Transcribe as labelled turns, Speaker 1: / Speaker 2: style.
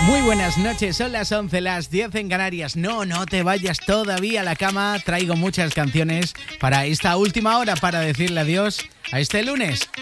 Speaker 1: Muy buenas noches, son las 11, las 10 en Canarias. No te vayas todavía a la cama. Traigo muchas canciones para esta última hora para decirle adiós a este lunes